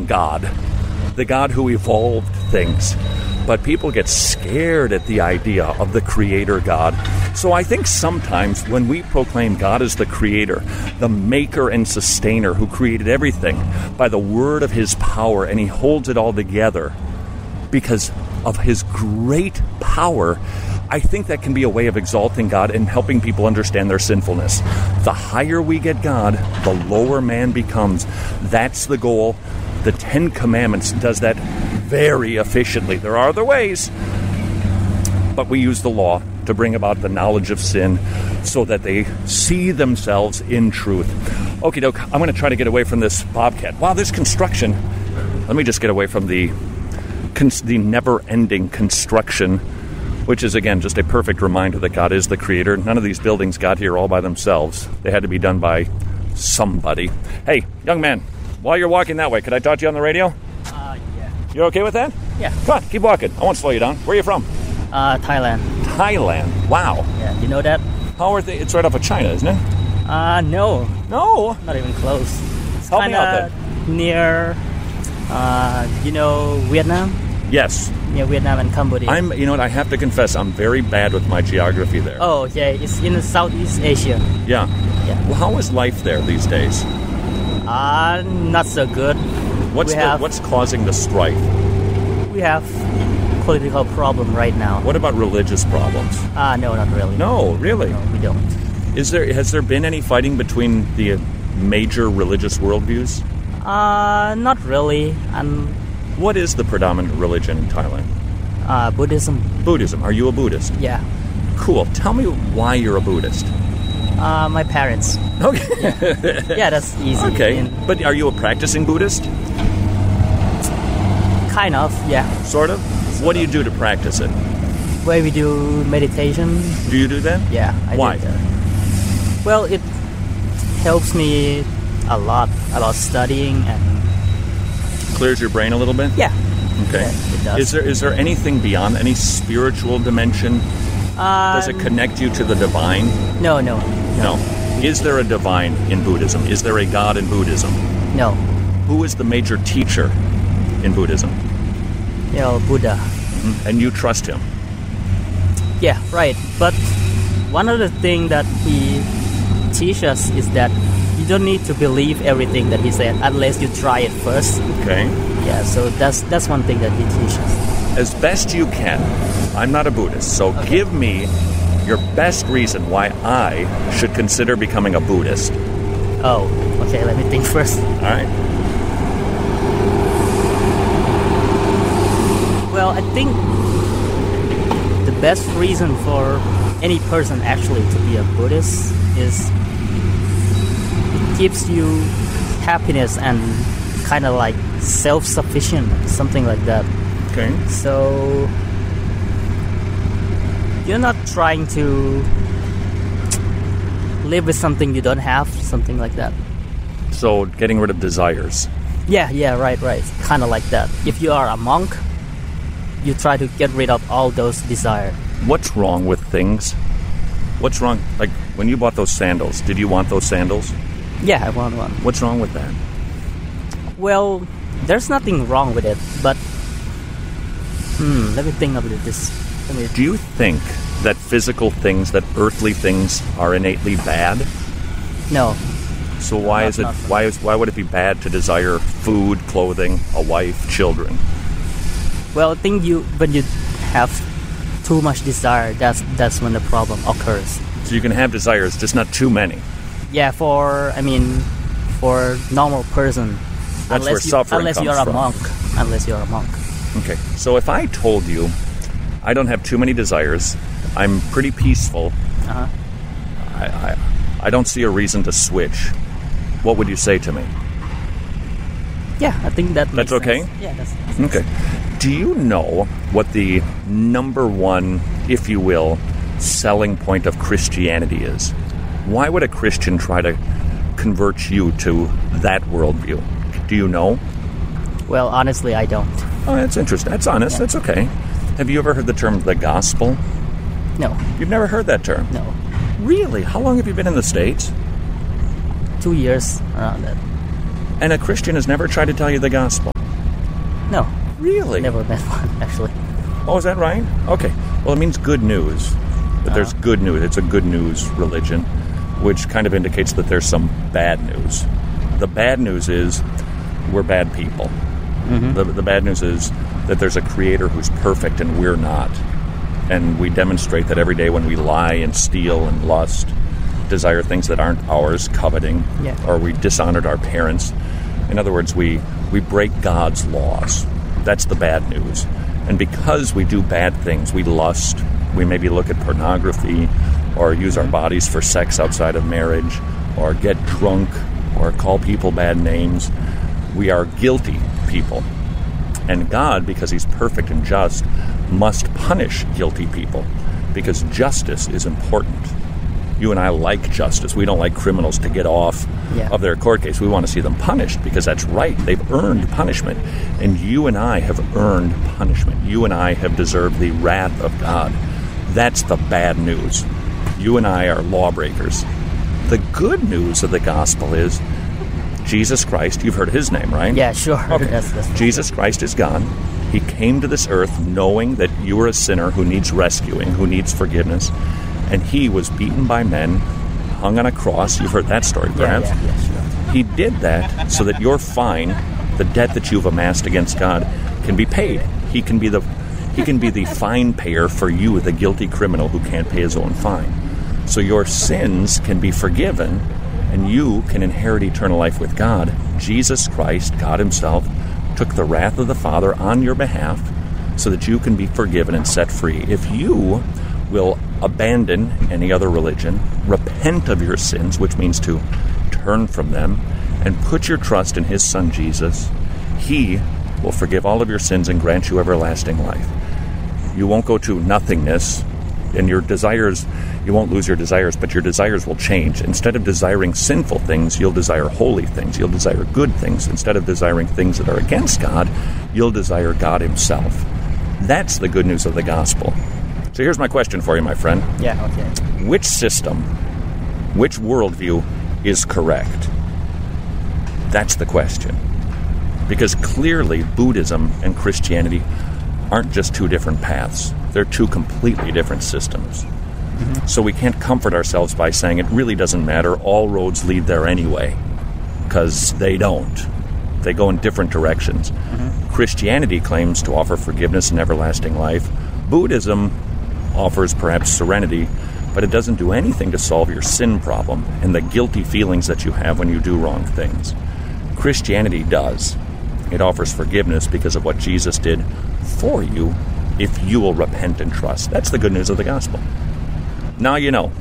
proclaim God, the God who evolved things. But people get scared at the idea of the Creator God. So I think sometimes when we proclaim God as the Creator, the Maker and Sustainer who created everything by the word of His power, and He holds it all together because of His great power, I think that can be a way of exalting God and helping people understand their sinfulness. The higher we get God, the lower man becomes. That's the goal. The Ten Commandments does that very efficiently. There are other ways, but we use the law to bring about the knowledge of sin so that they see themselves in truth. Okie doke, I'm going to try to get away from this bobcat. Wow, this construction. Let me just get away from the never-ending construction, which is, again, just a perfect reminder that God is the Creator. None of these buildings got here all by themselves. They had to be done by somebody. Hey, young man, while you're walking that way, could I talk to you on the radio? Yeah. You're okay with that? Yeah. Come on, keep walking. I won't slow you down. Where are you from? Thailand. Thailand. Wow. Yeah, you know that? How are they? It's right off of China, isn't it? No. No? Not even close. It's Help me out then. Near, Vietnam? Yes. Near Vietnam and Cambodia. You know what, I have to confess, I'm very bad with my geography there. Oh, yeah, it's in Southeast Asia. Yeah. Yeah. Well, how is life there these days? Not so good. What's causing the strife? We have political problem right now. What about religious problems? No, not really. No, really? No, we don't. Has there been any fighting between the major religious worldviews? Not really. What is the predominant religion in Thailand? Buddhism. Buddhism. Are you a Buddhist? Yeah. Cool. Tell me why you're a Buddhist. My parents. Okay. Yeah, that's easy. Okay. But are you a practicing Buddhist? Kind of, yeah. Sort of? What do you do to practice it? Where we do meditation. Do you do that? Yeah, I Why? do that. Well, it helps me a lot about studying and... Clears your brain a little bit? Yeah. Okay. Yeah, it does. Is there anything beyond any spiritual dimension? Does it connect you to the divine? No. Is there a divine in Buddhism? Is there a God in Buddhism? No. Who is the major teacher in Buddhism? Buddha. And you trust him? Yeah, right. But one of the things that he teaches us is that you don't need to believe everything that he said unless you try it first. Okay. Yeah, so that's one thing that he teaches. As best you can. I'm not a Buddhist, so give me your best reason why I should consider becoming a Buddhist. Oh, okay, let me think first. All right. Well, I think the best reason for any person actually to be a Buddhist is it gives you happiness and kind of like self-sufficient, something like that. Okay. So you're not trying to live with something you don't have, something like that. So getting rid of desires. Yeah, right. Kind of like that. If you are a monk, you try to get rid of all those desires. What's wrong with things? What's wrong? Like, when you bought those sandals, did you want those sandals? Yeah, I want one. What's wrong with that? Well, there's nothing wrong with it, but let me think about this. Do you think that physical things, that earthly things, are innately bad? No. So why would it be bad to desire food, clothing, a wife, children? Well, I think when you have too much desire, that's when the problem occurs. So you can have desires, just not too many. Yeah, for normal person. That's where suffering comes from. Unless you're a monk. Okay, so if I told you I don't have too many desires, I'm pretty peaceful, I don't see a reason to switch, what would you say to me? Yeah, I think that makes That's okay? sense. Yeah, that's Okay. Do you know what the number one, if you will, selling point of Christianity is? Why would a Christian try to convert you to that worldview? Do you know? Well, honestly, I don't. Oh, that's interesting. That's honest. Yeah. That's okay. Have you ever heard the term the gospel? No. You've never heard that term? No. Really? How long have you been in the States? 2 years, around that. And a Christian has never tried to tell you the gospel? No. Really? Never met one, actually. Oh, is that right? Okay. Well, it means good news. That there's good news. It's a good news religion, which kind of indicates that there's some bad news. The bad news is we're bad people. The bad news is that there's a creator who's perfect and we're not. And we demonstrate that every day when we lie and steal and lust, desire things that aren't ours, coveting, or we dishonored our parents. In other words, we break God's laws. That's the bad news. And because we do bad things, we lust, we maybe look at pornography, or use our bodies for sex outside of marriage, or get drunk, or call people bad names. We are guilty people. And God, because He's perfect and just, must punish guilty people, because justice is important. You and I like justice. We don't like criminals to get off of their court case. We want to see them punished because that's right. They've earned punishment. And you and I have earned punishment. You and I have deserved the wrath of God. That's the bad news. You and I are lawbreakers. The good news of the gospel is Jesus Christ. You've heard His name, right? Yeah, sure. Okay. That's Jesus Christ is God. He came to this earth knowing that you are a sinner who needs rescuing, who needs forgiveness. And He was beaten by men, hung on a cross. You've heard that story, perhaps. Yeah, sure. He did that so that your fine, the debt that you've amassed against God, can be paid. He can be the fine payer for you, the guilty criminal who can't pay his own fine. So your sins can be forgiven, and you can inherit eternal life with God. Jesus Christ, God Himself, took the wrath of the Father on your behalf so that you can be forgiven and set free. If you will abandon any other religion, repent of your sins, which means to turn from them, and put your trust in His Son Jesus, He will forgive all of your sins and grant you everlasting life. You won't go to nothingness, and your desires, you won't lose your desires, but your desires will change. Instead of desiring sinful things, you'll desire holy things. You'll desire good things. Instead of desiring things that are against God, you'll desire God Himself. That's the good news of the gospel. So here's my question for you, my friend. Yeah, okay. Which system, which worldview is correct? That's the question. Because clearly Buddhism and Christianity aren't just two different paths. They're two completely different systems. So we can't comfort ourselves by saying it really doesn't matter, all roads lead there anyway. Because they don't. They go in different directions. Christianity claims to offer forgiveness and everlasting life. Buddhism offers perhaps serenity, but it doesn't do anything to solve your sin problem and the guilty feelings that you have when you do wrong things. Christianity does. It offers forgiveness because of what Jesus did for you if you will repent and trust. That's the good news of the gospel. Now you know.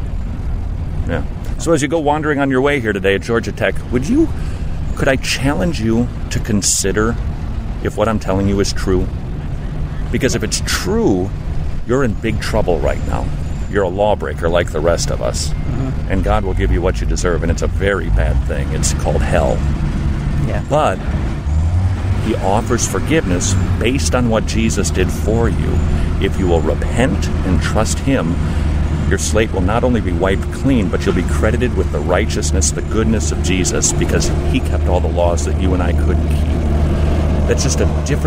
Yeah. So as you go wandering on your way here today at Georgia Tech, could I challenge you to consider if what I'm telling you is true? Because if it's true, you're in big trouble right now. You're a lawbreaker like the rest of us. And God will give you what you deserve, and it's a very bad thing. It's called hell. Yeah. But He offers forgiveness based on what Jesus did for you. If you will repent and trust Him, your slate will not only be wiped clean, but you'll be credited with the righteousness, the goodness of Jesus, because He kept all the laws that you and I couldn't keep. It's just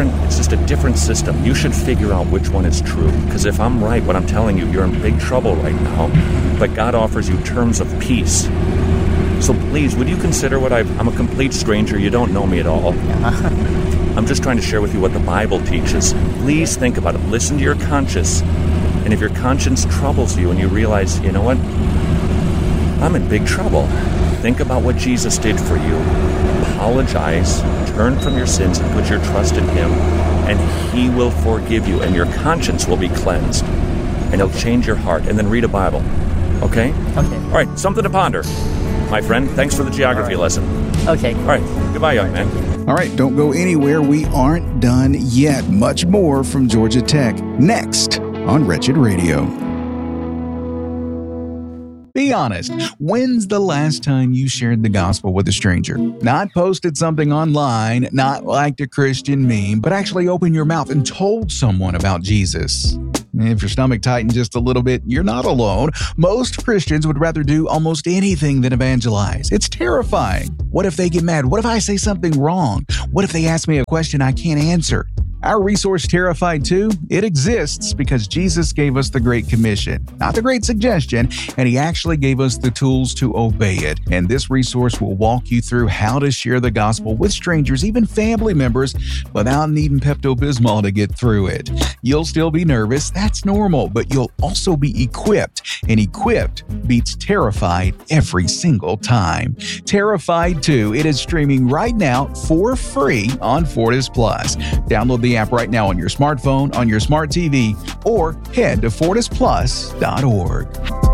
a different system. You should figure out which one is true. Because if I'm right, what I'm telling you, you're in big trouble right now. But God offers you terms of peace. So please, would you consider I'm a complete stranger. You don't know me at all. I'm just trying to share with you what the Bible teaches. Please think about it. Listen to your conscience. And if your conscience troubles you and you realize, you know what? I'm in big trouble. Think about what Jesus did for you. Apologize, turn from your sins, and put your trust in Him, and He will forgive you, and your conscience will be cleansed, and He'll change your heart. And then read a Bible. Okay? Okay. All right, something to ponder, my friend. Thanks for the geography lesson. Okay. All right, goodbye, young man. All right, don't go anywhere. We aren't done yet. Much more from Georgia Tech next on Wretched Radio. Be honest. When's the last time you shared the gospel with a stranger? Not posted something online, not liked a Christian meme, but actually opened your mouth and told someone about Jesus. If your stomach tightened just a little bit, you're not alone. Most Christians would rather do almost anything than evangelize. It's terrifying. What if they get mad? What if I say something wrong? What if they ask me a question I can't answer? Our resource, Terrified 2, it exists because Jesus gave us the Great Commission, not the Great Suggestion, and He actually gave us the tools to obey it. And this resource will walk you through how to share the gospel with strangers, even family members, without needing Pepto-Bismol to get through it. You'll still be nervous, that's normal, but you'll also be equipped, and equipped beats terrified every single time. Terrified 2, it is streaming right now for free on Fortis Plus. Download the app right now on your smartphone, on your smart TV, or head to fortisplus.org.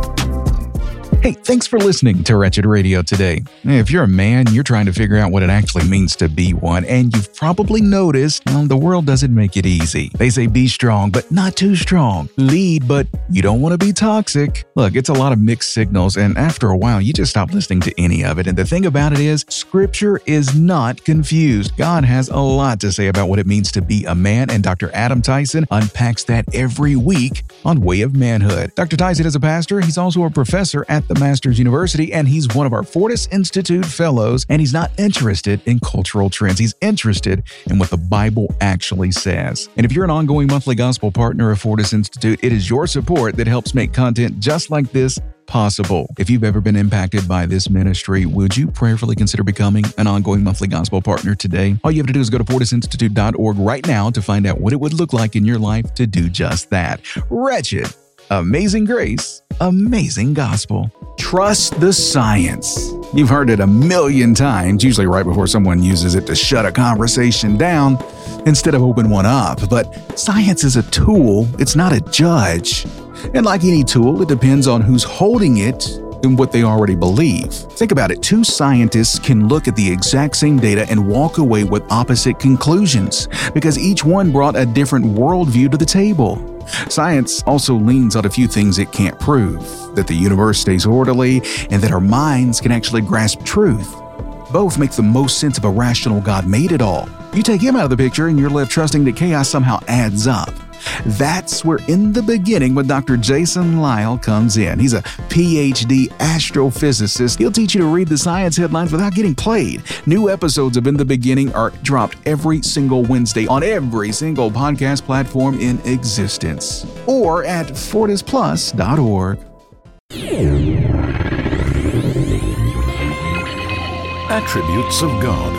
Hey, thanks for listening to Wretched Radio today. If you're a man, you're trying to figure out what it actually means to be one, and you've probably noticed, the world doesn't make it easy. They say be strong, but not too strong. Lead, but you don't want to be toxic. Look, it's a lot of mixed signals, and after a while, you just stop listening to any of it. And the thing about it is, Scripture is not confused. God has a lot to say about what it means to be a man, and Dr. Adam Tyson unpacks that every week on Way of Manhood. Dr. Tyson is a pastor. He's also a professor at the Masters University, and he's one of our Fortis Institute fellows, and he's not interested in cultural trends. He's interested in what the Bible actually says. And if you're an ongoing monthly gospel partner of Fortis Institute, it is your support that helps make content just like this possible. If you've ever been impacted by this ministry, would you prayerfully consider becoming an ongoing monthly gospel partner today? All you have to do is go to fortisinstitute.org right now to find out what it would look like in your life to do just that. Wretched, amazing grace, amazing gospel. Trust the science. You've heard it a million times, usually right before someone uses it to shut a conversation down instead of open one up. But science is a tool, it's not a judge. And like any tool, it depends on who's holding it and what they already believe. Think about it. Two scientists can look at the exact same data and walk away with opposite conclusions because each one brought a different worldview to the table. Science also leans on a few things it can't prove, that the universe stays orderly and that our minds can actually grasp truth. Both make the most sense of a rational God made it all. You take him out of the picture and you're left trusting that chaos somehow adds up. That's where In the Beginning with Dr. Jason Lisle comes in. He's a PhD astrophysicist. He'll teach you to read the science headlines without getting played. New episodes of In the Beginning are dropped every single Wednesday on every single podcast platform in existence or at fortisplus.org. Attributes of God.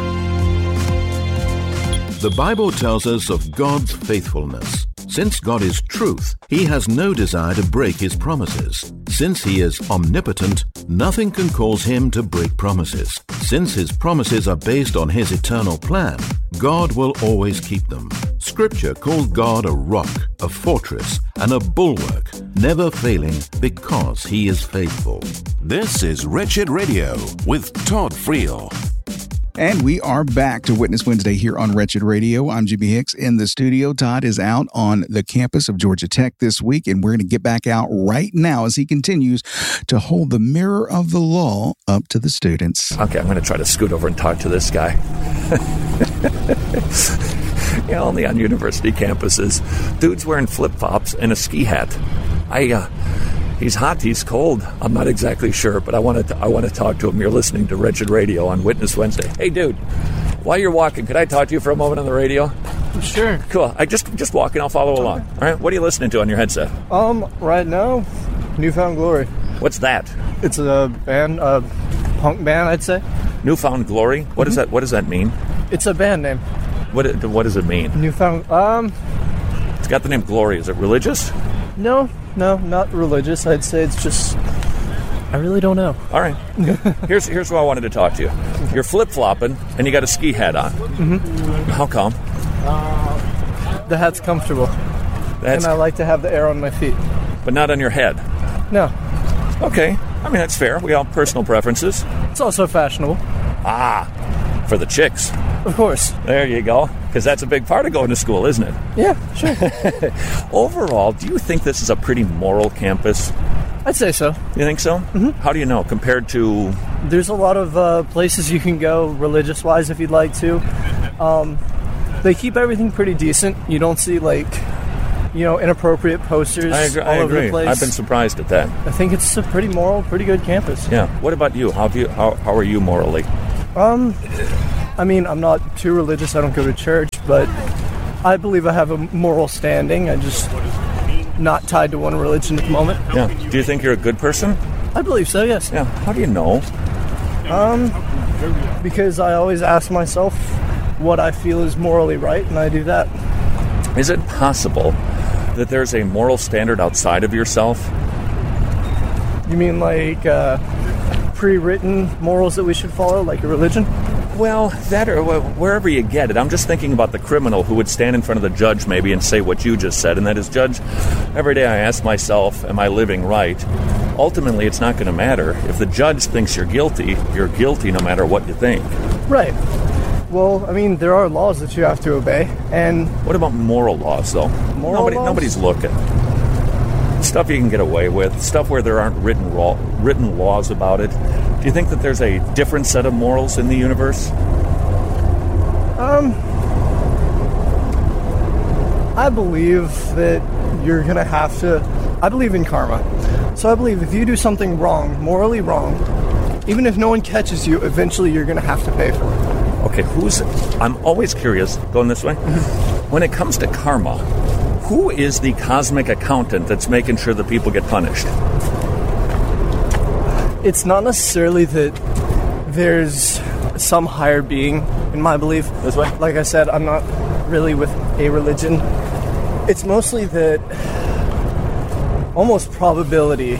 The Bible tells us of God's faithfulness. Since God is truth, He has no desire to break His promises. Since He is omnipotent, nothing can cause Him to break promises. Since His promises are based on His eternal plan, God will always keep them. Scripture calls God a rock, a fortress, and a bulwark, never failing because He is faithful. This is Wretched Radio with Todd Friel. And we are back to Witness Wednesday here on Wretched Radio. I'm Jimmy Hicks in the studio. Todd is out on the campus of Georgia Tech this week, and we're going to get back out right now as he continues to hold the mirror of the law up to the students. Okay, I'm going to try to scoot over and talk to this guy. Only on university campuses. Dude's wearing flip-flops and a ski hat. He's hot, he's cold. I'm not exactly sure, but I want to talk to him. You're listening to Wretched Radio on Witness Wednesday. Hey, dude, while you're walking, could I talk to you for a moment on the radio? Sure. Cool. I just walking. I'll follow along. All right. What are you listening to on your headset? Right now, New Found Glory. What's that? It's a band, a punk band, I'd say. New Found Glory. What is that? What does that mean? It's a band name. What does it mean? New Found. It's got the name Glory. Is it religious? No, not religious. I'd say it's just, I really don't know. All right. Here's why I wanted to talk to you. You're flip-flopping, and you got a ski hat on. Mm-hmm. How come? The hat's comfortable. And I like to have the air on my feet. But not on your head? No. Okay. I mean, that's fair. We all have personal preferences. It's also fashionable. For the chicks. Of course. There you go. Because that's a big part of going to school, isn't it? Yeah, sure. Overall, do you think this is a pretty moral campus? I'd say so. You think so? Mm-hmm. How do you know, compared to... There's a lot of places you can go religious-wise if you'd like to. They keep everything pretty decent. You don't see, inappropriate posters all over the place. I've been surprised at that. I think it's a pretty moral, pretty good campus. Yeah. What about you? How are you morally? I'm not too religious. I don't go to church, but I believe I have a moral standing. I just not tied to one religion at the moment. Yeah. Do you think you're a good person? I believe so, yes. Yeah. How do you know? Because I always ask myself what I feel is morally right, and I do that. Is it possible that there's a moral standard outside of yourself? You mean like pre-written morals that we should follow, like a religion? Well, that or wherever you get it. I'm just thinking about the criminal who would stand in front of the judge maybe and say what you just said, and that is, Judge, every day I ask myself, am I living right? Ultimately, it's not going to matter. If the judge thinks you're guilty no matter what you think. Right. Well, there are laws that you have to obey, and... What about moral laws, though? Laws? Nobody's looking. Stuff you can get away with, stuff where there aren't written laws about it. Do you think that there's a different set of morals in the universe? I believe that you're going to have to... I believe in karma. So I believe if you do something wrong, morally wrong, even if no one catches you, eventually you're going to have to pay for it. Okay, I'm always curious, going this way, when it comes to karma, who is the cosmic accountant that's making sure that people get punished? It's not necessarily that there's some higher being, in my belief. This way? Like I said, I'm not really with a religion. It's mostly that almost probability.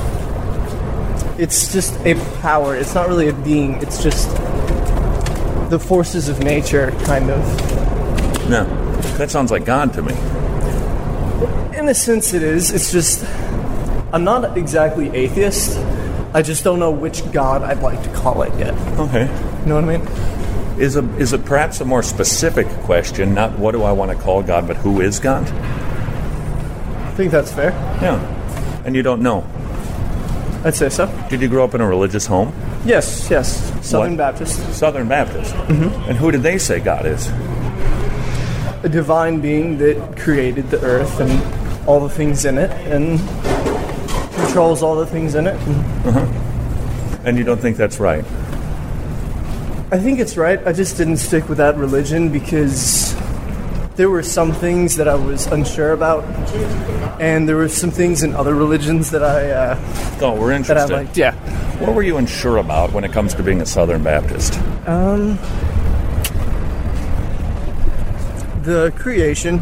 It's just a power. It's not really a being. It's just the forces of nature, kind of. No, that sounds like God to me. In a sense it is. It's just, I'm not exactly atheist. I just don't know which God I'd like to call it yet. Okay. You know what I mean? Is it perhaps a more specific question, not what do I want to call God, but who is God? I think that's fair. Yeah. And you don't know? I'd say so. Did you grow up in a religious home? Yes. Southern Baptist. Southern Baptist. Mm-hmm. And who did they say God is? A divine being that created the earth and all the things in it and controls all the things in it. And you don't think that's right? I think it's right. I just didn't stick with that religion because there were some things that I was unsure about, and there were some things in other religions that we're interested. That I liked. Yeah. What were you unsure about when it comes to being a Southern Baptist? The creation.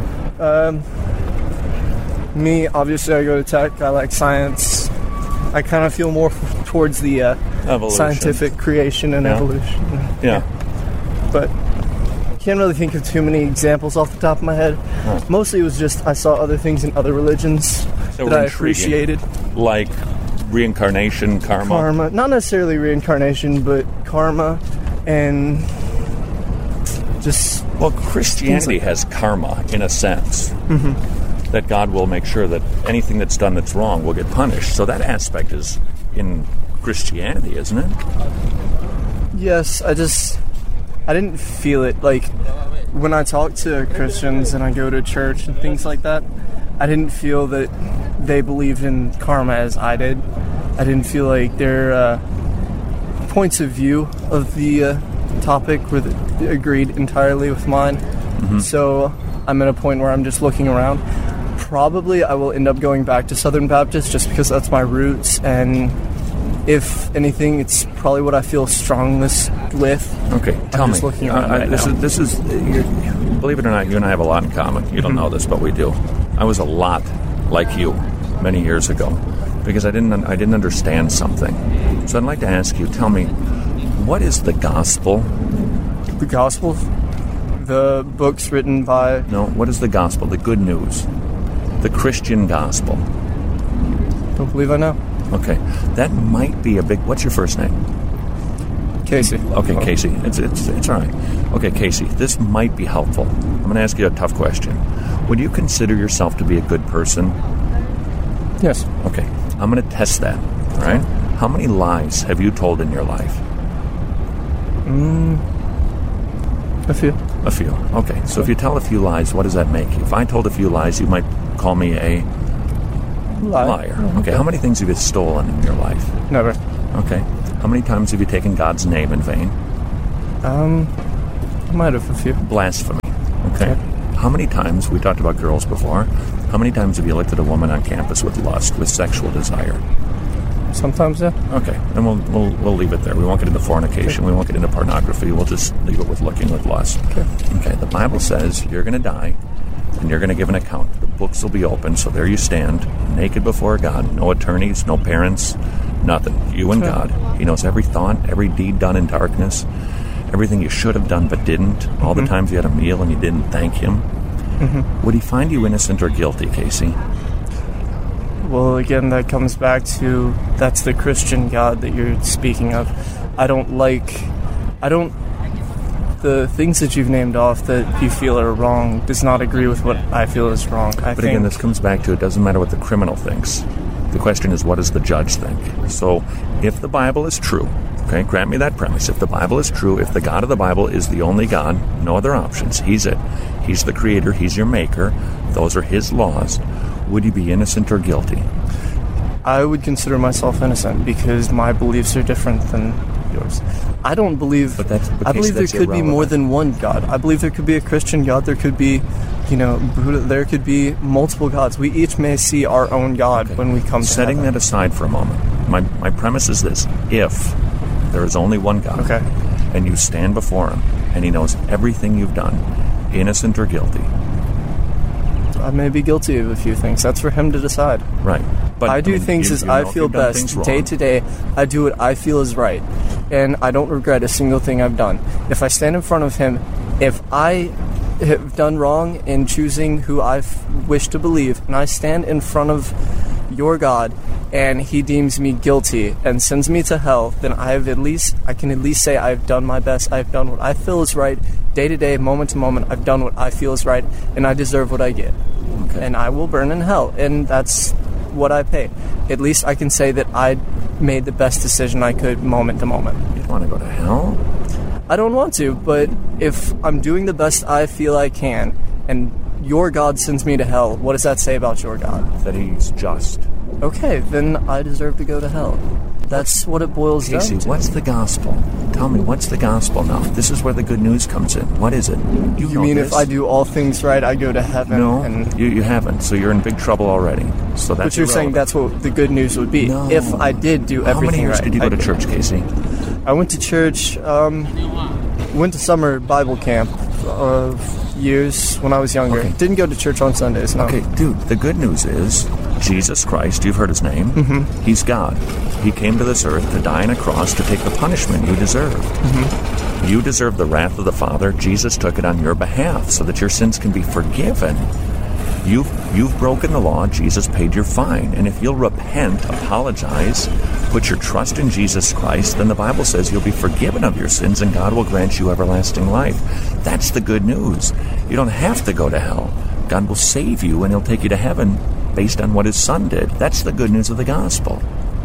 Me, obviously, I go to tech. I like science. I kind of feel more towards the scientific creation and evolution. Yeah. But can't really think of too many examples off the top of my head. Huh. Mostly it was just I saw other things in other religions that I appreciated. Like reincarnation, karma? Not necessarily reincarnation, but karma and just... Well, Christianity has karma, in a sense. Mm-hmm. That God will make sure that anything that's done that's wrong will get punished. So that aspect is in Christianity, isn't it? Yes, I didn't feel it. Like, when I talk to Christians and I go to church and things like that, I didn't feel that they believed in karma as I did. I didn't feel like their points of view of the topic agreed entirely with mine. Mm-hmm. So I'm at a point where I'm just looking around. Probably I will end up going back to Southern Baptist just because that's my roots, and if anything, it's probably what I feel strongest with. Okay, tell me. Looking around this is believe it or not, you and I have a lot in common. You don't know this, but we do. I was a lot like you many years ago because I didn't understand something. So I'd like to ask you, tell me, what is the gospel? The gospel? The books written by... No, what is the gospel? The good news. The Christian gospel. Don't believe I know. Okay, that might be a big... What's your first name? Casey. Okay, Casey. It's all right. Okay, Casey, this might be helpful. I'm going to ask you a tough question. Would you consider yourself to be a good person? Yes. Okay, I'm going to test that, all right? How many lies have you told in your life? A few. A few. Okay. So if you tell a few lies, what does that make you? If I told a few lies, you might call me a liar. Okay. How many things have you stolen in your life? Never. Okay. How many times have you taken God's name in vain? I might have a few. Blasphemy. Okay. How many times, we talked about girls before, how many times have you looked at a woman on campus with lust, with sexual desire? Sometimes, yeah. Okay, and we'll leave it there. We won't get into fornication. We won't get into pornography. We'll just leave it with looking with lust. Okay, the Bible says you're going to die, and you're going to give an account. The books will be open, so there you stand, naked before God. No attorneys, no parents, nothing. You and God. He knows every thought, every deed done in darkness, everything you should have done but didn't, all the times you had a meal and you didn't thank Him. Would He find you innocent or guilty, Casey? Well, again, that comes back to, that's the Christian God that you're speaking of. The things that you've named off that you feel are wrong does not agree with what I feel is wrong. But again, this comes back to, it doesn't matter what the criminal thinks. The question is, what does the judge think? So, if the Bible is true, okay, grant me that premise. If the Bible is true, if the God of the Bible is the only God, no other options, He's it. He's the Creator, He's your Maker, those are His laws, would you be innocent or guilty? I would consider myself innocent because my beliefs are different than yours. I don't believe... I believe there could be more than one God. I believe there could be a Christian God, there could be, Buddha, there could be multiple gods. We each may see our own God when we come to Setting heaven. that aside for a moment, my premise is this. If there is only one God, and you stand before Him, and He knows everything you've done, innocent or guilty? I may be guilty of a few things. That's for Him to decide. Right. But I do things as I feel best. Day to day, I do what I feel is right. And I don't regret a single thing I've done. If I stand in front of Him, if I have done wrong in choosing who I wish to believe, and I stand in front of your God, and He deems me guilty and sends me to hell, then I can at least say I've done my best. I've done what I feel is right. Day to day, moment to moment, I've done what I feel is right, and I deserve what I get. And I will burn in hell, and that's what I pay. At least I can say that I made the best decision I could moment to moment. You don't want to go to hell? I don't want to, but if I'm doing the best I feel I can, and your God sends me to hell, what does that say about your God? That He's just. Okay, then I deserve to go to hell. That's what it boils down to. Casey, what's the gospel? Tell me, what's the gospel now? This is where the good news comes in. What is it? You mean if I do all things right, I go to heaven? No, you haven't. So you're in big trouble already. So that's But you're saying that's what the good news would be. No. If I did do everything right. How many years did you go to church, Casey? I went to church, went to summer Bible camp years when I was younger. Okay. Didn't go to church on Sundays, no. Okay, dude, the good news is Jesus Christ, you've heard His name, He's God. He came to this earth to die on a cross to take the punishment you deserve. You deserve the wrath of the Father. Jesus took it on your behalf so that your sins can be forgiven. You've broken the law. Jesus paid your fine. And if you'll repent, apologize, put your trust in Jesus Christ, then the Bible says you'll be forgiven of your sins and God will grant you everlasting life. That's the good news. You don't have to go to hell. God will save you and He'll take you to heaven based on what His Son did. That's the good news of the gospel.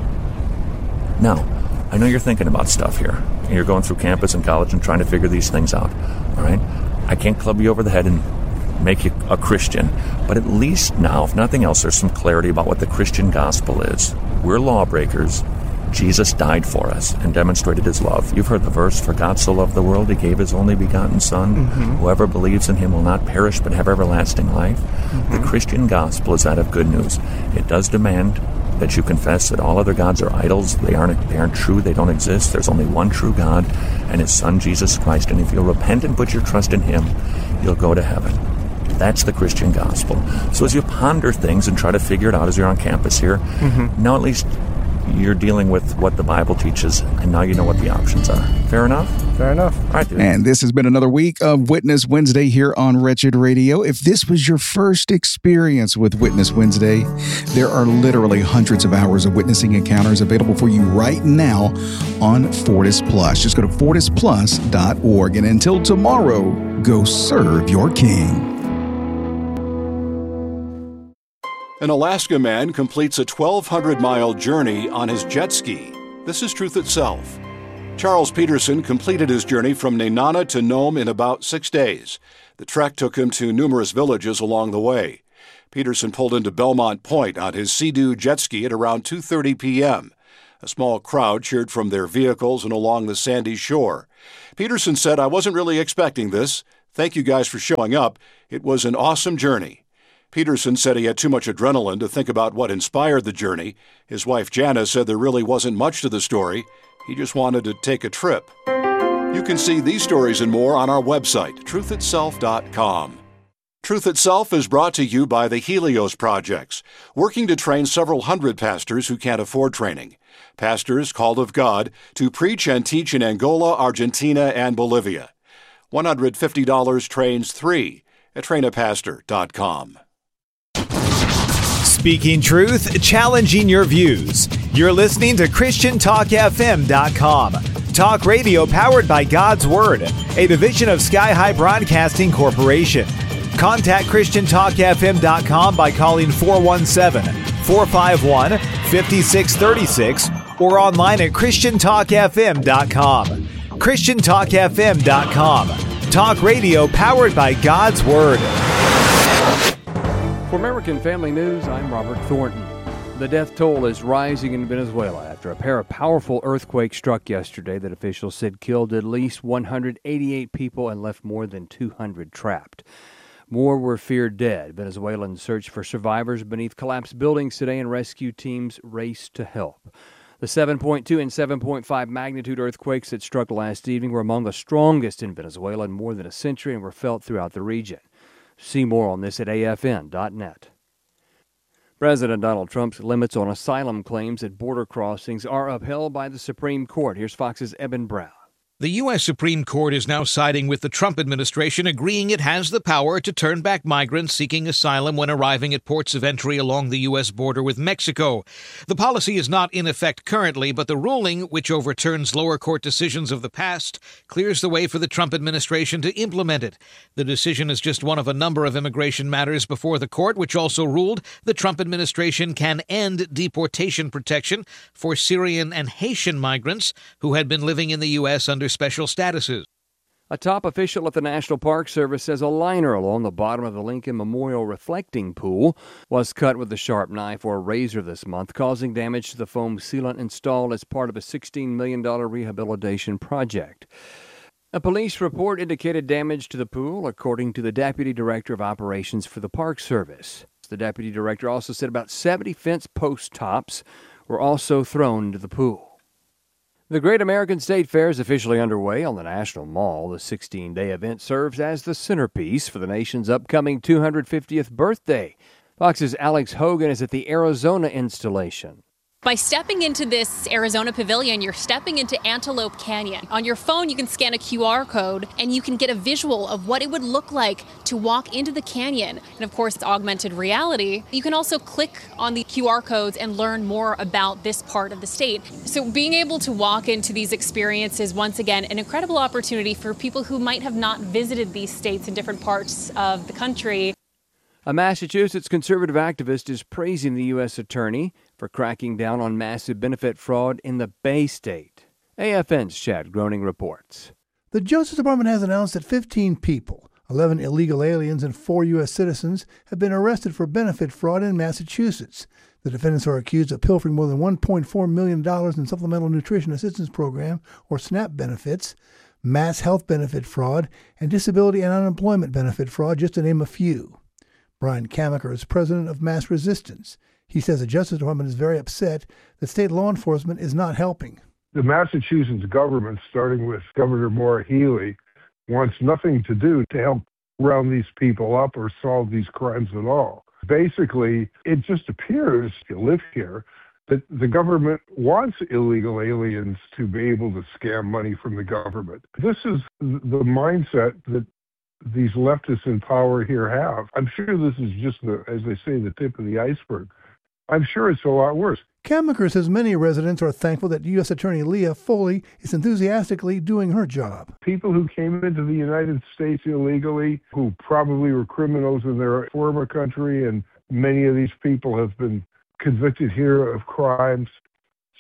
Now, I know you're thinking about stuff here. You're going through campus and college and trying to figure these things out. All right? I can't club you over the head and make you a Christian. But at least now, if nothing else, there's some clarity about what the Christian gospel is. We're lawbreakers. Jesus died for us and demonstrated His love. You've heard the verse, "For God so loved the world, He gave His only begotten Son. Whoever believes in Him will not perish but have everlasting life." The Christian gospel is that of good news. It does demand that you confess that all other gods are idols. They aren't true. They don't exist. There's only one true God and His Son, Jesus Christ. And if you'll repent and put your trust in Him, you'll go to heaven. That's the Christian gospel. So as you ponder things and try to figure it out as you're on campus here, now at least you're dealing with what the Bible teaches, and now you know what the options are. Fair enough? Fair enough. All right, dude. And this has been another week of Witness Wednesday here on Wretched Radio. If this was your first experience with Witness Wednesday, there are literally hundreds of hours of witnessing encounters available for you right now on Fortis Plus. Just go to fortisplus.org. And until tomorrow, go serve your King. An Alaska man completes a 1,200-mile journey on his jet ski. This is truth itself. Charles Peterson completed his journey from Nenana to Nome in about 6 days. The trek took him to numerous villages along the way. Peterson pulled into Belmont Point on his Sea-Doo jet ski at around 2:30 p.m. A small crowd cheered from their vehicles and along the sandy shore. Peterson said, "I wasn't really expecting this. Thank you guys for showing up. It was an awesome journey." Peterson said he had too much adrenaline to think about what inspired the journey. His wife Jana said there really wasn't much to the story. He just wanted to take a trip. You can see these stories and more on our website, truthitself.com. Truth Itself is brought to you by the Helios Projects, working to train several hundred pastors who can't afford training. Pastors called of God to preach and teach in Angola, Argentina, and Bolivia. $150 trains 3 at trainapastor.com. Speaking truth, challenging your views. You're listening to ChristianTalkFM.com. Talk radio powered by God's Word, a division of Sky High Broadcasting Corporation. Contact ChristianTalkFM.com by calling 417-451-5636 or online at ChristianTalkFM.com. ChristianTalkFM.com. Talk radio powered by God's Word. For American Family News, I'm Robert Thornton. The death toll is rising in Venezuela after a pair of powerful earthquakes struck yesterday that officials said killed at least 188 people and left more than 200 trapped. More were feared dead. Venezuelans searched for survivors beneath collapsed buildings today, and rescue teams raced to help. The 7.2 and 7.5 magnitude earthquakes that struck last evening were among the strongest in Venezuela in more than a century and were felt throughout the region. See more on this at afn.net. President Donald Trump's limits on asylum claims at border crossings are upheld by the Supreme Court. Here's Fox's Eben Brown. The U.S. Supreme Court is now siding with the Trump administration, agreeing it has the power to turn back migrants seeking asylum when arriving at ports of entry along the U.S. border with Mexico. The policy is not in effect currently, but the ruling, which overturns lower court decisions of the past, clears the way for the Trump administration to implement it. The decision is just one of a number of immigration matters before the court, which also ruled the Trump administration can end deportation protection for Syrian and Haitian migrants who had been living in the U.S. under special statuses. A top official at the National Park Service says a liner along the bottom of the Lincoln Memorial reflecting pool was cut with a sharp knife or razor this month, causing damage to the foam sealant installed as part of a $16 million rehabilitation project. A police report indicated damage to the pool, according to the Deputy Director of Operations for the Park Service. The Deputy Director also said about 70 fence post tops were also thrown into the pool. The Great American State Fair is officially underway on the National Mall. The 16-day event serves as the centerpiece for the nation's upcoming 250th birthday. Fox's Alex Hogan is at the Arizona installation. By stepping into this Arizona pavilion, you're stepping into Antelope Canyon. On your phone, you can scan a QR code and you can get a visual of what it would look like to walk into the canyon. And of course, it's augmented reality. You can also click on the QR codes and learn more about this part of the state. So being able to walk into these experiences, once again, an incredible opportunity for people who might have not visited these states in different parts of the country. A Massachusetts conservative activist is praising the U.S. attorney for cracking down on massive benefit fraud in the Bay State. AFN's Chad Groening reports. The Justice Department has announced that 15 people, 11 illegal aliens and 4 U.S. citizens, have been arrested for benefit fraud in Massachusetts. The defendants are accused of pilfering more than $1.4 million in Supplemental Nutrition Assistance Program, or SNAP benefits, mass health benefit fraud, and disability and unemployment benefit fraud, just to name a few. Brian Kamaker is president of Mass Resistance. He says the Justice Department is very upset that state law enforcement is not helping. The Massachusetts government, starting with Governor Maura Healey, wants nothing to do to help round these people up or solve these crimes at all. Basically, it just appears, if you live here, that the government wants illegal aliens to be able to scam money from the government. This is the mindset that these leftists in power here have. I'm sure this is just, as they say, the tip of the iceberg. I'm sure it's a lot worse. Kamaker says many residents are thankful that U.S. Attorney Leah Foley is enthusiastically doing her job. People who came into the United States illegally, who probably were criminals in their former country, and many of these people have been convicted here of crimes.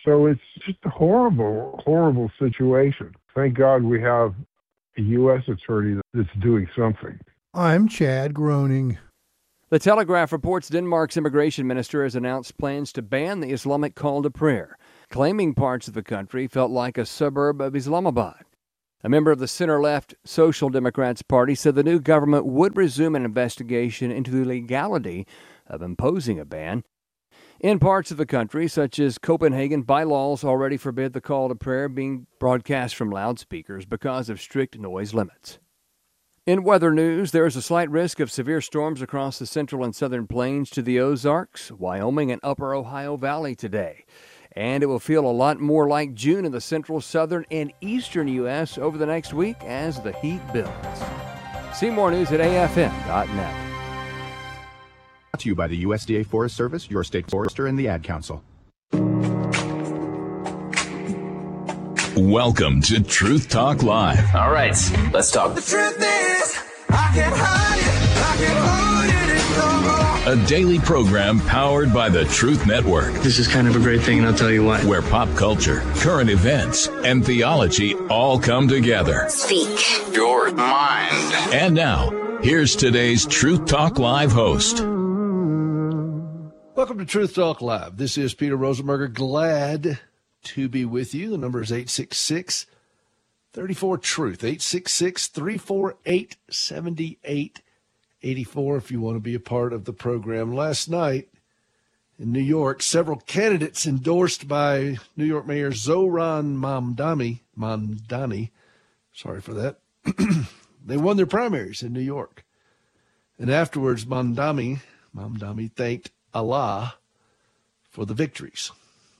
So it's just a horrible, horrible situation. Thank God we have a U.S. attorney that's doing something. I'm Chad Groening. The Telegraph reports Denmark's immigration minister has announced plans to ban the Islamic call to prayer, claiming parts of the country felt like a suburb of Islamabad. A member of the center-left Social Democrats Party said the new government would resume an investigation into the legality of imposing a ban. In parts of the country, such as Copenhagen, bylaws already forbid the call to prayer being broadcast from loudspeakers because of strict noise limits. In weather news, there is a slight risk of severe storms across the central and southern plains to the Ozarks, Wyoming, and upper Ohio Valley today. And it will feel a lot more like June in the central, southern, and eastern U.S. over the next week as the heat builds. See more news at afn.net. Brought to you by the USDA Forest Service, your state forester, and the Ad Council. Welcome to Truth Talk Live. All right, let's talk. The truth is, I can't hide it. I can't hold it no more. A daily program powered by the Truth Network. This is kind of a great thing, and I'll tell you why. Where pop culture, current events, and theology all come together. Speak your mind. And now, here's today's Truth Talk Live host. Welcome to Truth Talk Live. This is Peter Rosenberger. Glad to be with you. The number is 866-34-TRUTH. 866-348-7884 if you want to be a part of the program. Last night in New York, several candidates endorsed by New York Mayor Zohran Mamdani, sorry for that, they won their primaries in New York. And afterwards, Mamdani thanked Allah for the victories.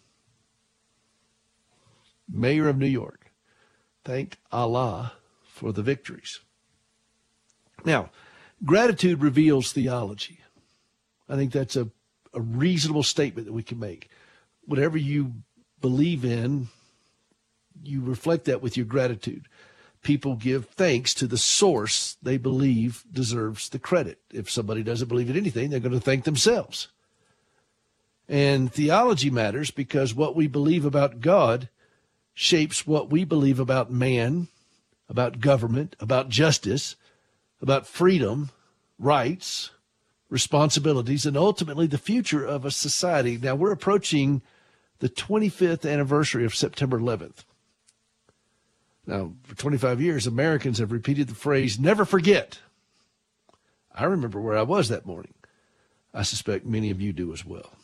Mayor of New York thanked Allah for the victories. Now, gratitude reveals theology. I think that's a reasonable statement that we can make. Whatever you believe in, you reflect that with your gratitude. People give thanks to the source they believe deserves the credit. If somebody doesn't believe in anything, they're going to thank themselves. And theology matters because what we believe about God shapes what we believe about man, about government, about justice, about freedom, rights, responsibilities, and ultimately the future of a society. Now, we're approaching the 25th anniversary of September 11th. Now, for 25 years, Americans have repeated the phrase, never forget. I remember where I was that morning. I suspect many of you do as well.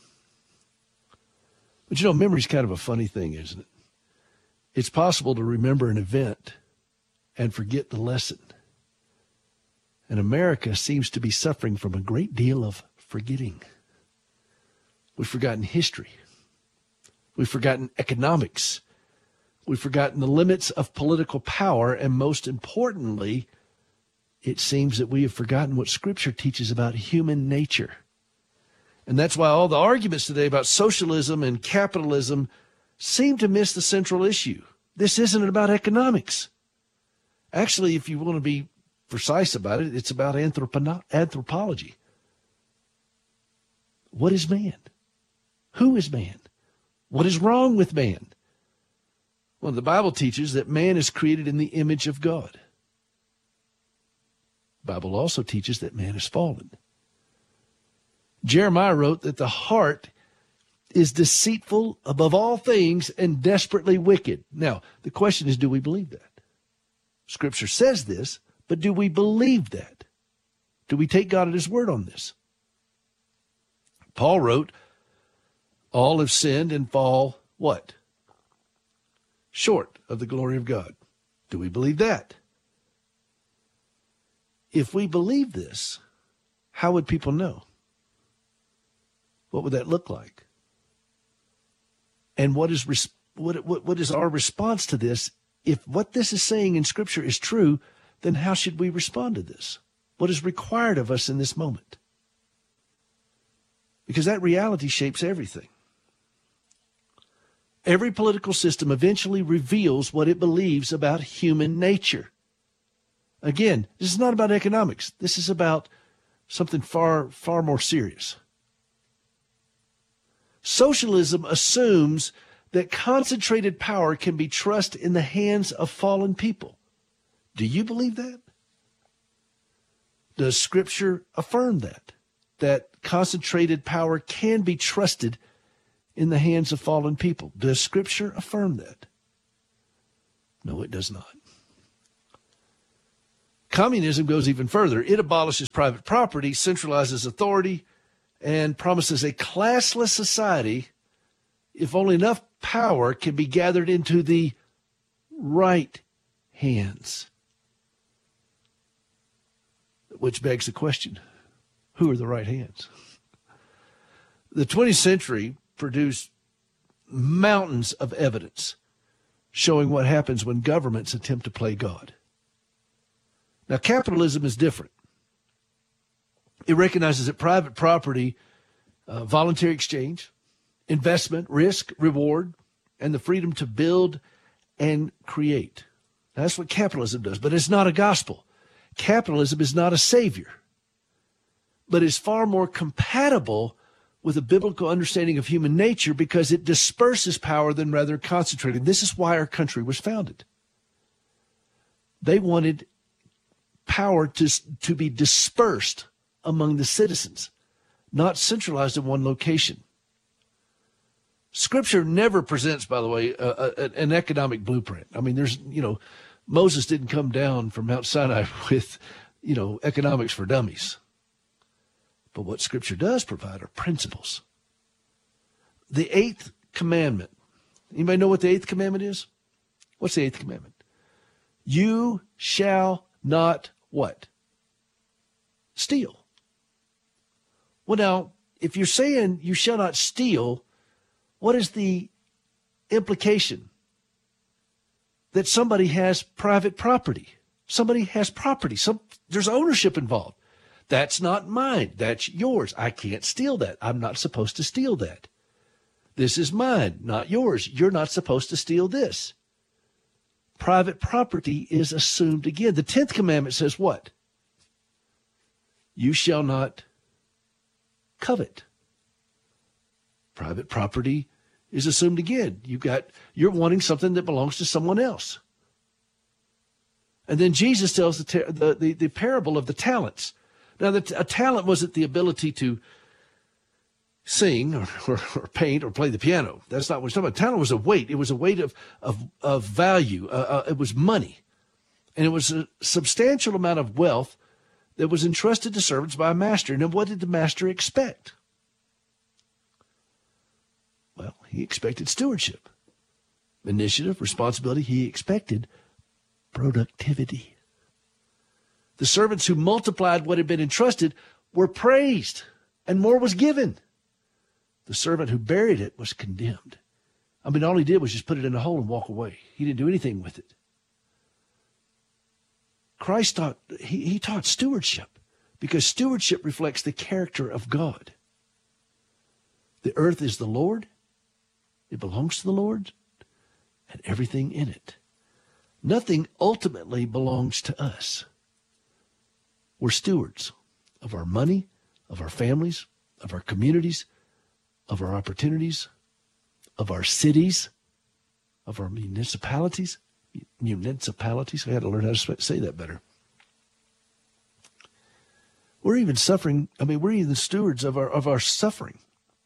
But memory's kind of a funny thing, isn't it? It's possible to remember an event and forget the lesson. And America seems to be suffering from a great deal of forgetting. We've forgotten history. We've forgotten economics. We've forgotten the limits of political power. And most importantly, it seems that we have forgotten what Scripture teaches about human nature. And that's why all the arguments today about socialism and capitalism seem to miss the central issue. This isn't about economics. Actually, if you want to be precise about it, it's about anthropology. What is man? Who is man? What is wrong with man? Well, the Bible teaches that man is created in the image of God. The Bible also teaches that man is fallen. Jeremiah wrote that the heart is deceitful above all things and desperately wicked. Now, the question is, do we believe that? Scripture says this, but do we believe that? Do we take God at his word on this? Paul wrote, all have sinned and fall, what? Short of the glory of God. Do we believe that? If we believe this, how would people know? What would that look like? And what is our response to this? If what this is saying in Scripture is true, then how should we respond to this? What is required of us in this moment? Because that reality shapes everything. Every political system eventually reveals what it believes about human nature. Again, this is not about economics. This is about something far, far more serious. Socialism assumes that concentrated power can be trusted in the hands of fallen people. Do you believe that? Does Scripture affirm that? That concentrated power can be trusted in the hands of fallen people? Does Scripture affirm that? No, it does not. Communism goes even further. It abolishes private property, centralizes authority, and promises a classless society if only enough power can be gathered into the right hands. Which begs the question, who are the right hands? The 20th century produced mountains of evidence showing what happens when governments attempt to play God. Now, capitalism is different. It recognizes that private property, voluntary exchange, investment, risk, reward, and the freedom to build and create. That's what capitalism does, but it's not a gospel. Capitalism is not a savior, but is far more compatible with a biblical understanding of human nature because it disperses power than rather concentrated. This is why our country was founded. They wanted power to be dispersed among the citizens, not centralized in one location. Scripture never presents, by the way, an economic blueprint. I mean, Moses didn't come down from Mount Sinai with, economics for dummies. But what Scripture does provide are principles. The eighth commandment. Anybody know what the eighth commandment is? What's the eighth commandment? You shall not what? Steal. Well, now, if you're saying you shall not steal, what is the implication? That somebody has private property. Somebody has property. There's ownership involved. That's not mine. That's yours. I can't steal that. I'm not supposed to steal that. This is mine, not yours. You're not supposed to steal this. Private property is assumed again. The 10th commandment says what? You shall not covet. Private property is assumed again. You're wanting something that belongs to someone else. And then Jesus tells the parable of the talents. Now, a talent wasn't the ability to sing or paint or play the piano. That's not what he's talking about. Talent was a weight. It was a weight of value. It was money. And it was a substantial amount of wealth that was entrusted to servants by a master. Now, what did the master expect? Well, he expected stewardship, initiative, responsibility. He expected productivity. The servants who multiplied what had been entrusted were praised, and more was given. The servant who buried it was condemned. I mean, all he did was just put it in a hole and walk away. He didn't do anything with it. Christ taught, he taught stewardship because stewardship reflects the character of God. The earth is the Lord. It belongs to the Lord and everything in it. Nothing ultimately belongs to us. We're stewards of our money, of our families, of our communities, of our opportunities, of our cities, of our municipalities. I had to learn how to say that better. We're even suffering. I mean, we're even the stewards of our suffering.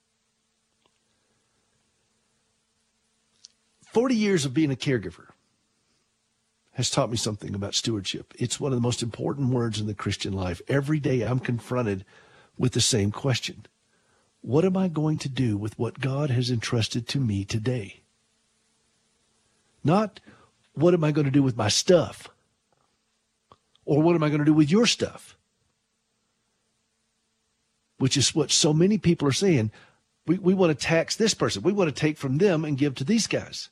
40 years of being a caregiver has taught me something about stewardship. It's one of the most important words in the Christian life. Every day I'm confronted with the same question. What am I going to do with what God has entrusted to me today? Not what am I going to do with my stuff? Or what am I going to do with your stuff? Which is what so many people are saying. We want to tax this person. We want to take from them and give to these guys.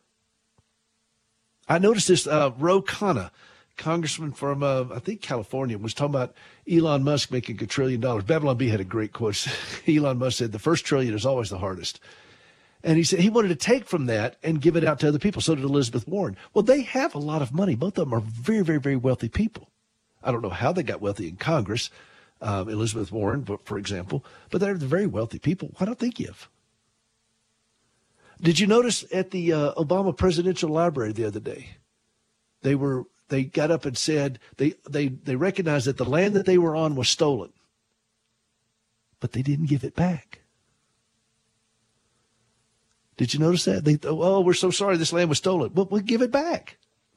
I noticed this, Ro Khanna, congressman from, I think, California, was talking about Elon Musk making $1 trillion. Babylon Bee had a great quote. Elon Musk said, the first trillion is always the hardest. And he said he wanted to take from that and give it out to other people. So did Elizabeth Warren. Well, they have a lot of money. Both of them are very, very, very wealthy people. I don't know how they got wealthy in Congress, Elizabeth Warren, for example, but they're very wealthy people. Why don't they give? Did you notice at the Obama Presidential Library the other day, they got up and said they recognized that the land that they were on was stolen, but they didn't give it back. Did you notice that? They thought, oh, we're so sorry this land was stolen. Well, we'll give it back.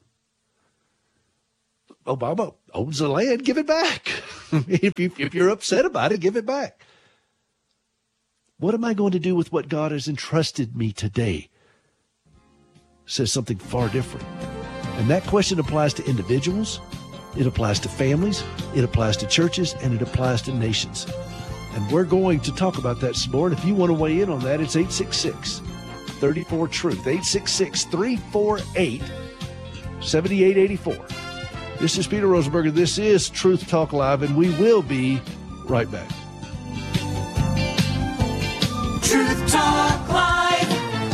Obama owns the land, give it back. If you're upset about it, give it back. What am I going to do with what God has entrusted me today? Says something far different. And that question applies to individuals, it applies to families, it applies to churches, and it applies to nations. And we're going to talk about that some more. And if you want to weigh in on that, it's 866-34-TRUTH, 866-348-7884. This is Peter Rosenberger. This is Truth Talk Live, and we will be right back. Truth Talk Live.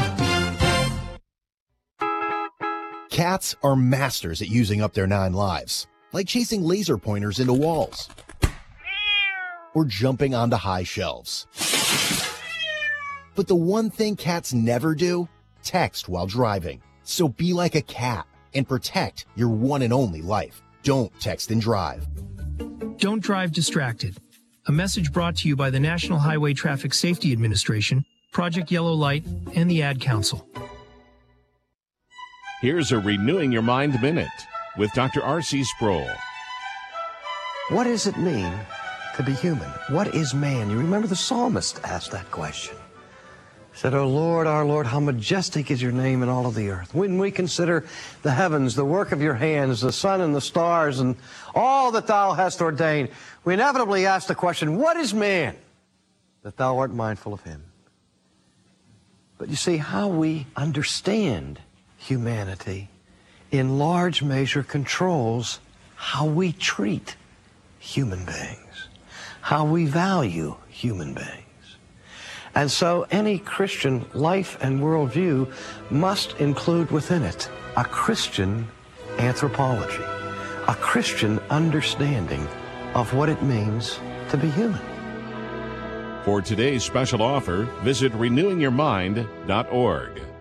Cats are masters at using up their 9 lives, like chasing laser pointers into walls or jumping onto high shelves. But the one thing cats never do, text while driving. So be like a cat and protect your one and only life. Don't text and drive. Don't drive distracted. A message brought to you by the National Highway Traffic Safety Administration, Project Yellow Light, and the Ad Council. Here's a Renewing Your Mind Minute with Dr. R.C. Sproul. What does it mean to be human? What is man? You remember the psalmist asked that question. He said, "O Lord, our Lord, how majestic is your name in all of the earth. When we consider the heavens, the work of your hands, the sun and the stars, and all that thou hast ordained, we inevitably ask the question, what is man that thou art mindful of him?" But you see, how we understand humanity in large measure controls how we treat human beings, how we value human beings. And so any Christian life and worldview must include within it a Christian anthropology, a Christian understanding of what it means to be human. For today's special offer, visit renewingyourmind.org.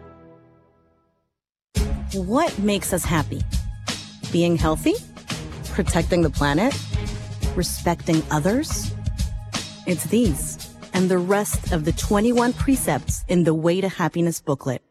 What makes us happy? Being healthy? Protecting the planet? Respecting others? It's these and the rest of the 21 precepts in the Way to Happiness booklet.